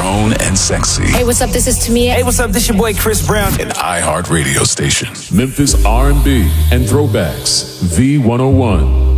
grown and sexy. Hey, what's up? This is Tamia. Hey, what's up? This your boy Chris Brown. An iHeart radio station. Memphis R&B and throwbacks. V101.